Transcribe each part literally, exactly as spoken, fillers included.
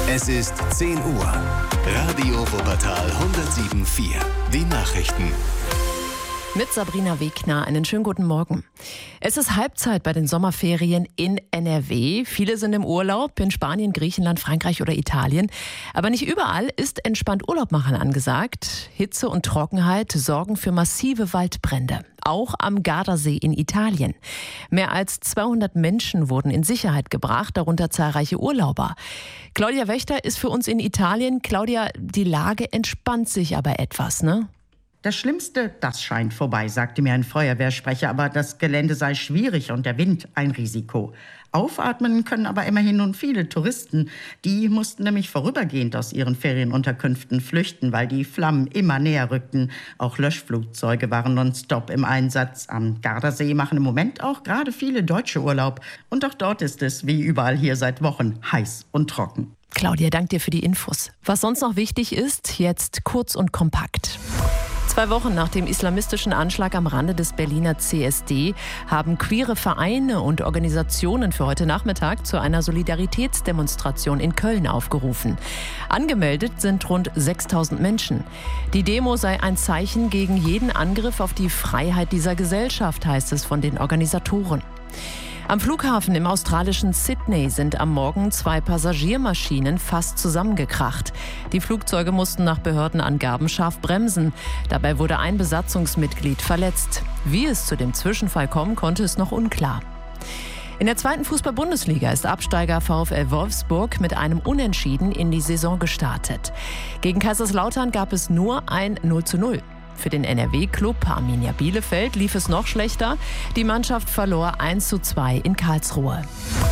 Es ist zehn Uhr. Radio Wuppertal hundertsieben Komma vier. Die Nachrichten. Mit Sabrina Wegner, einen schönen guten Morgen. Es ist Halbzeit bei den Sommerferien in N R W. Viele sind im Urlaub in Spanien, Griechenland, Frankreich oder Italien. Aber nicht überall ist entspannt Urlaub machen angesagt. Hitze und Trockenheit sorgen für massive Waldbrände. Auch am Gardasee in Italien. Mehr als zweihundert Menschen wurden in Sicherheit gebracht, darunter zahlreiche Urlauber. Claudia Wächter ist für uns in Italien. Claudia, die Lage entspannt sich aber etwas, ne? Das Schlimmste, das scheint vorbei, sagte mir ein Feuerwehrsprecher, aber das Gelände sei schwierig und der Wind ein Risiko. Aufatmen können aber immerhin nun viele Touristen. Die mussten nämlich vorübergehend aus ihren Ferienunterkünften flüchten, weil die Flammen immer näher rückten. Auch Löschflugzeuge waren nonstop im Einsatz. Am Gardasee machen im Moment auch gerade viele Deutsche Urlaub. Und auch dort ist es, wie überall hier seit Wochen, heiß und trocken. Claudia, danke dir für die Infos. Was sonst noch wichtig ist, jetzt kurz und kompakt. Zwei Wochen nach dem islamistischen Anschlag am Rande des Berliner C S D haben queere Vereine und Organisationen für heute Nachmittag zu einer Solidaritätsdemonstration in Köln aufgerufen. Angemeldet sind rund sechstausend Menschen. Die Demo sei ein Zeichen gegen jeden Angriff auf die Freiheit dieser Gesellschaft, heißt es von den Organisatoren. Am Flughafen im australischen Sydney sind am Morgen zwei Passagiermaschinen fast zusammengekracht. Die Flugzeuge mussten nach Behördenangaben scharf bremsen. Dabei wurde ein Besatzungsmitglied verletzt. Wie es zu dem Zwischenfall kommen konnte, ist noch unklar. In der zweiten Fußball-Bundesliga ist Absteiger VfL Wolfsburg mit einem Unentschieden in die Saison gestartet. Gegen Kaiserslautern gab es nur ein null zu null. Für den N R W-Club Arminia Bielefeld lief es noch schlechter. Die Mannschaft verlor eins zu zwei in Karlsruhe.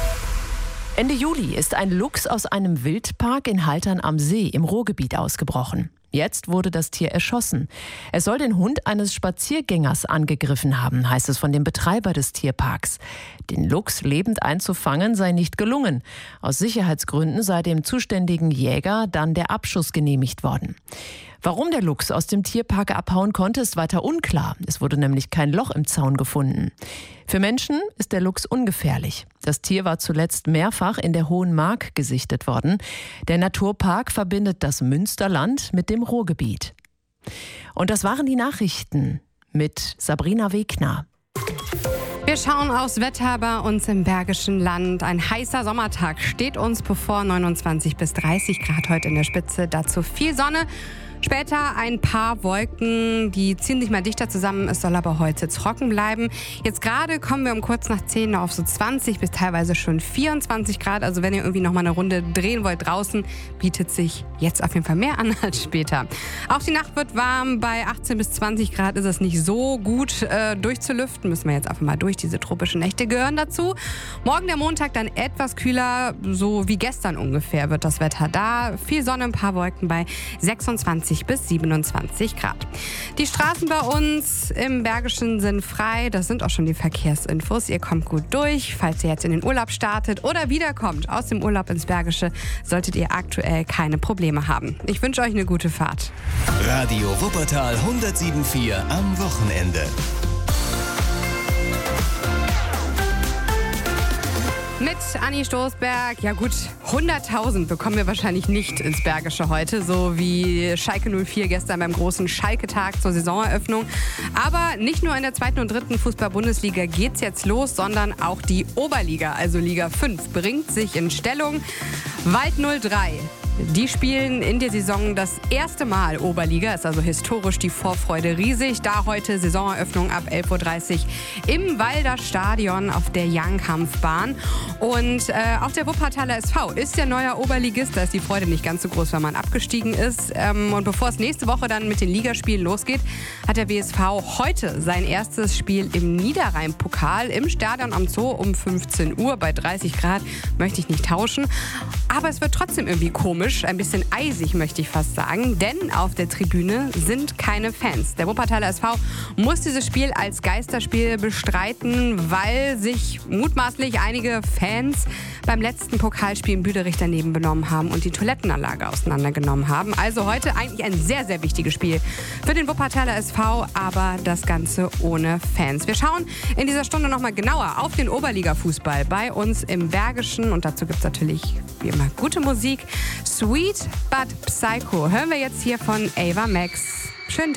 Ende Juli ist ein Luchs aus einem Wildpark in Haltern am See im Ruhrgebiet ausgebrochen. Jetzt wurde das Tier erschossen. Es soll den Hund eines Spaziergängers angegriffen haben, heißt es von dem Betreiber des Tierparks. Den Luchs lebend einzufangen sei nicht gelungen. Aus Sicherheitsgründen sei dem zuständigen Jäger dann der Abschuss genehmigt worden. Warum der Luchs aus dem Tierpark abhauen konnte, ist weiter unklar. Es wurde nämlich kein Loch im Zaun gefunden. Für Menschen ist der Luchs ungefährlich. Das Tier war zuletzt mehrfach in der Hohen Mark gesichtet worden. Der Naturpark verbindet das Münsterland mit dem Ruhrgebiet. Und das waren die Nachrichten mit Sabrina Wegner. Wir schauen aufs Wetter bei uns im Bergischen Land. Ein heißer Sommertag steht uns bevor, neunundzwanzig bis dreißig Grad heute in der Spitze. Dazu viel Sonne. Später ein paar Wolken, die ziehen sich mal dichter zusammen. Es soll aber heute trocken bleiben. Jetzt gerade kommen wir um kurz nach zehn auf so zwanzig bis teilweise schon vierundzwanzig Grad. Also wenn ihr irgendwie noch mal eine Runde drehen wollt draußen, bietet sich jetzt auf jeden Fall mehr an als später. Auch die Nacht wird warm. Bei achtzehn bis zwanzig Grad ist es nicht so gut äh, durchzulüften. Müssen wir jetzt einfach mal durch. Diese tropischen Nächte gehören dazu. Morgen der Montag dann etwas kühler, so wie gestern ungefähr wird das Wetter da. Viel Sonne, ein paar Wolken bei sechsundzwanzig bis siebenundzwanzig Grad. Die Straßen bei uns im Bergischen sind frei. Das sind auch schon die Verkehrsinfos. Ihr kommt gut durch. Falls ihr jetzt in den Urlaub startet oder wiederkommt aus dem Urlaub ins Bergische, solltet ihr aktuell keine Probleme haben. Ich wünsche euch eine gute Fahrt. Radio Wuppertal hundertsieben Komma vier am Wochenende. Mit Anni Stoßberg, ja gut, hunderttausend bekommen wir wahrscheinlich nicht ins Bergische heute, so wie Schalke null vier gestern beim großen Schalke-Tag zur Saisoneröffnung. Aber nicht nur in der zweiten und dritten Fußball-Bundesliga geht's jetzt los, sondern auch die Oberliga, also Liga fünf, bringt sich in Stellung. Wald null drei. Die spielen in der Saison das erste Mal Oberliga, ist also historisch die Vorfreude riesig. Da heute Saisoneröffnung ab elf Uhr dreißig im Walder Stadion auf der Young-Kampfbahn. Und äh, auch der Wuppertaler S V ist der neue Oberligist. Da ist die Freude nicht ganz so groß, wenn man abgestiegen ist. Ähm, und bevor es nächste Woche dann mit den Ligaspielen losgeht, hat der W S V heute sein erstes Spiel im Niederrhein-Pokal im Stadion am Zoo um fünfzehn Uhr bei dreißig Grad. Möchte ich nicht tauschen. Aber es wird trotzdem irgendwie komisch. komisch, ein bisschen eisig, möchte ich fast sagen, denn auf der Tribüne sind keine Fans. Der Wuppertaler S V muss dieses Spiel als Geisterspiel bestreiten, weil sich mutmaßlich einige Fans beim letzten Pokalspiel in Büderich daneben benommen haben und die Toilettenanlage auseinandergenommen haben. Also heute eigentlich ein sehr, sehr wichtiges Spiel für den Wuppertaler S V, aber das Ganze ohne Fans. Wir schauen in dieser Stunde nochmal genauer auf den Oberliga-Fußball bei uns im Bergischen und dazu gibt es natürlich wie immer gute Musik. Sweet but Psycho hören wir jetzt hier von Ava Max. Schönen Tag.